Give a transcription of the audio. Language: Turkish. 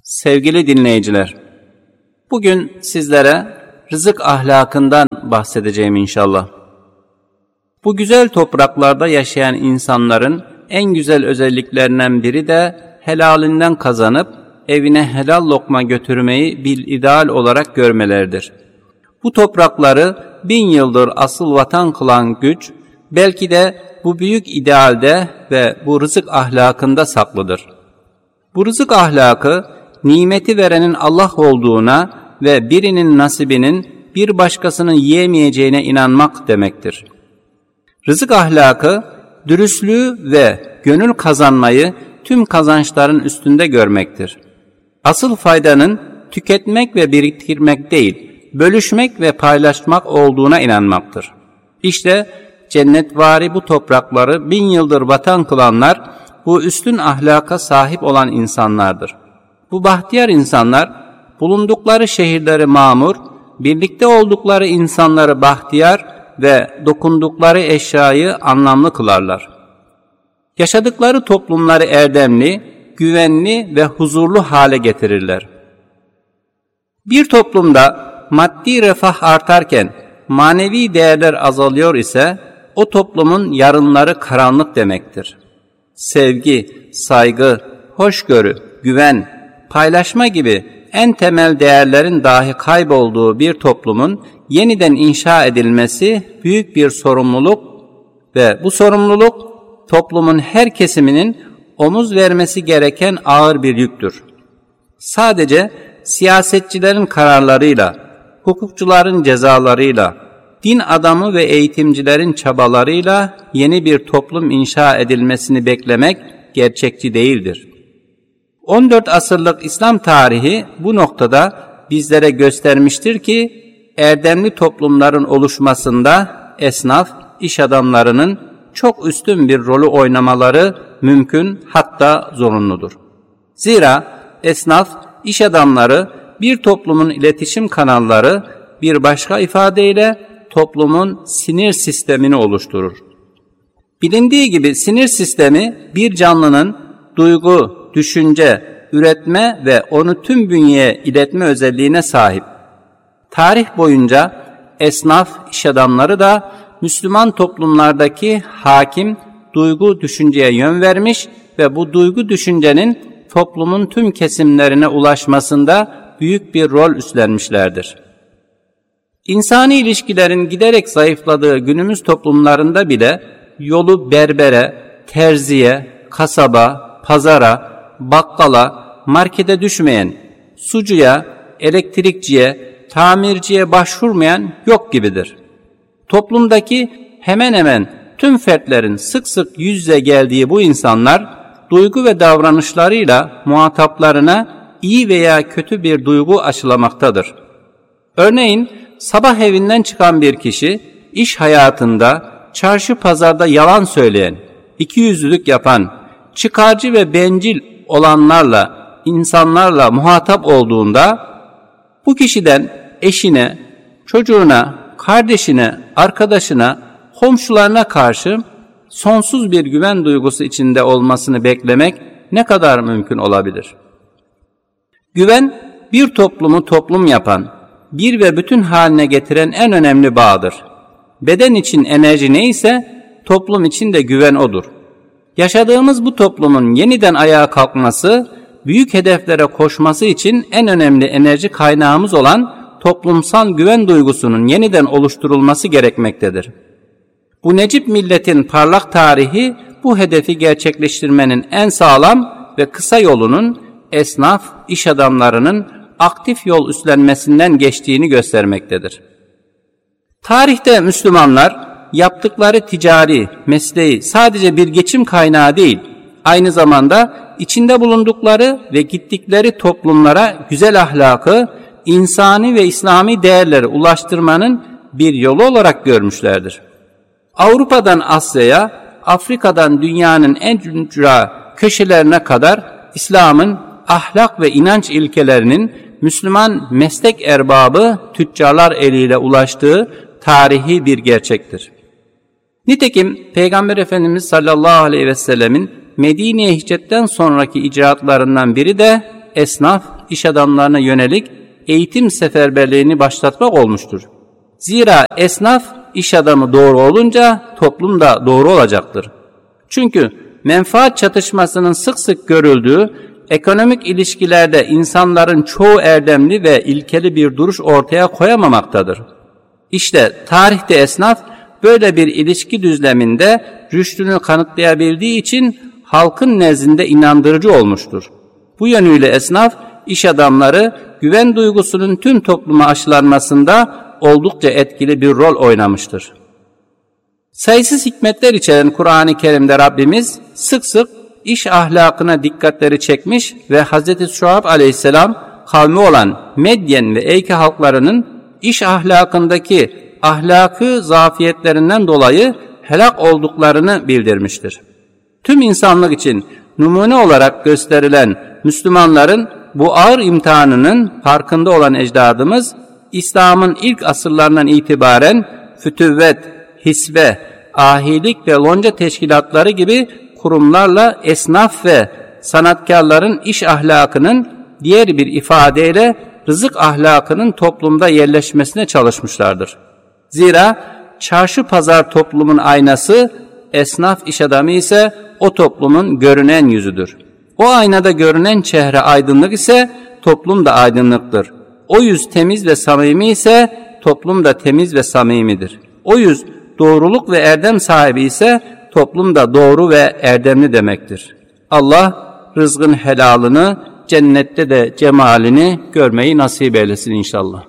Sevgili dinleyiciler, bugün sizlere rızık ahlakından bahsedeceğim inşallah. Bu güzel topraklarda yaşayan insanların en güzel özelliklerinden biri de helalinden kazanıp evine helal lokma götürmeyi bir ideal olarak görmeleridir. Bu toprakları 1000 yıldır asıl vatan kılan güç, belki de bu büyük idealde ve bu rızık ahlakında saklıdır. Bu rızık ahlakı, nimeti verenin Allah olduğuna ve birinin nasibinin bir başkasının yiyemeyeceğine inanmak demektir. Rızık ahlakı, dürüstlüğü ve gönül kazanmayı tüm kazançların üstünde görmektir. Asıl faydanın tüketmek ve biriktirmek değil, bölüşmek ve paylaşmak olduğuna inanmaktır. İşte cennetvari bu toprakları 1000 yıldır vatan kılanlar, bu üstün ahlaka sahip olan insanlardır. Bu bahtiyar insanlar, bulundukları şehirleri mamur, birlikte oldukları insanları bahtiyar ve dokundukları eşyayı anlamlı kılarlar. Yaşadıkları toplumları erdemli, güvenli ve huzurlu hale getirirler. Bir toplumda maddi refah artarken manevi değerler azalıyor ise o toplumun yarınları karanlık demektir. Sevgi, saygı, hoşgörü, güven, paylaşma gibi en temel değerlerin dahi kaybolduğu bir toplumun yeniden inşa edilmesi büyük bir sorumluluk ve bu sorumluluk toplumun her kesiminin omuz vermesi gereken ağır bir yüktür. Sadece siyasetçilerin kararlarıyla, hukukçuların cezalarıyla, din adamı ve eğitimcilerin çabalarıyla yeni bir toplum inşa edilmesini beklemek gerçekçi değildir. 14 asırlık İslam tarihi bu noktada bizlere göstermiştir ki erdemli toplumların oluşmasında esnaf, iş adamlarının çok üstün bir rolü oynamaları mümkün, hatta zorunludur. Zira esnaf, iş adamları bir toplumun iletişim kanalları, bir başka ifadeyle toplumun sinir sistemini oluşturur. Bilindiği gibi sinir sistemi bir canlının duygu, düşünce, üretme ve onu tüm bünyeye iletme özelliğine sahip. Tarih boyunca esnaf, iş adamları da Müslüman toplumlardaki hakim duygu düşünceye yön vermiş ve bu duygu düşüncenin toplumun tüm kesimlerine ulaşmasında büyük bir rol üstlenmişlerdir. İnsani ilişkilerin giderek zayıfladığı günümüz toplumlarında bile yolu berbere, terziye, kasaba, pazara, bakkala, markete düşmeyen, sucuya, elektrikçiye, tamirciye başvurmayan yok gibidir. Toplumdaki hemen hemen tüm fertlerin sık sık yüz yüze geldiği bu insanlar, duygu ve davranışlarıyla muhataplarına iyi veya kötü bir duygu aşılamaktadır. Örneğin sabah evinden çıkan bir kişi, iş hayatında, çarşı pazarda yalan söyleyen, ikiyüzlülük yapan, çıkarcı ve bencil olanlarla, insanlarla muhatap olduğunda, bu kişiden eşine, çocuğuna, kardeşine, arkadaşına, komşularına karşı sonsuz bir güven duygusu içinde olmasını beklemek ne kadar mümkün olabilir? Güven, bir toplumu toplum yapan, bir ve bütün haline getiren en önemli bağdır. Beden için enerji neyse, toplum için de güven odur. Yaşadığımız bu toplumun yeniden ayağa kalkması, büyük hedeflere koşması için en önemli enerji kaynağımız olan toplumsal güven duygusunun yeniden oluşturulması gerekmektedir. Bu necip milletin parlak tarihi bu hedefi gerçekleştirmenin en sağlam ve kısa yolunun esnaf, iş adamlarının aktif yol üstlenmesinden geçtiğini göstermektedir. Tarihte Müslümanlar yaptıkları ticari, mesleği sadece bir geçim kaynağı değil, aynı zamanda içinde bulundukları ve gittikleri toplumlara güzel ahlakı, insani ve İslami değerleri ulaştırmanın bir yolu olarak görmüşlerdir. Avrupa'dan Asya'ya, Afrika'dan dünyanın en ücra köşelerine kadar İslam'ın ahlak ve inanç ilkelerinin Müslüman meslek erbabı, tüccarlar eliyle ulaştığı tarihi bir gerçektir. Nitekim Peygamber Efendimiz sallallahu aleyhi ve sellemin Medine'ye hicretten sonraki icraatlarından biri de esnaf, iş adamlarına yönelik eğitim seferberliğini başlatmak olmuştur. Zira esnaf, iş adamı doğru olunca toplum da doğru olacaktır. Çünkü menfaat çatışmasının sık sık görüldüğü ekonomik ilişkilerde insanların çoğu erdemli ve ilkeli bir duruş ortaya koyamamaktadır. İşte tarihte esnaf böyle bir ilişki düzleminde rüştünü kanıtlayabildiği için halkın nezdinde inandırıcı olmuştur. Bu yönüyle esnaf, iş adamları güven duygusunun tüm topluma aşılanmasında oldukça etkili bir rol oynamıştır. Sayısız hikmetler içeren Kur'an-ı Kerim'de Rabbimiz sık sık iş ahlakına dikkatleri çekmiş ve Hz. Şuayb aleyhisselam kavmi olan Medyen ve Eyke halklarının iş ahlakındaki ahlakı zafiyetlerinden dolayı helak olduklarını bildirmiştir. Tüm insanlık için numune olarak gösterilen Müslümanların bu ağır imtihanının farkında olan ecdadımız, İslam'ın ilk asırlarından itibaren fütüvvet, hisbe, ahilik ve lonca teşkilatları gibi kurumlarla esnaf ve sanatkarların iş ahlakının diğer bir ifadeyle rızık ahlakının toplumda yerleşmesine çalışmışlardır. Zira çarşı pazar toplumun aynası, esnaf iş adamı ise o toplumun görünen yüzüdür. O aynada görünen çehre aydınlık ise toplum da aydınlıktır. O yüz temiz ve samimi ise toplum da temiz ve samimidir. O yüz doğruluk ve erdem sahibi ise toplum da doğru ve erdemli demektir. Allah rızkın helalını, cennette de cemalini görmeyi nasip eylesin inşallah.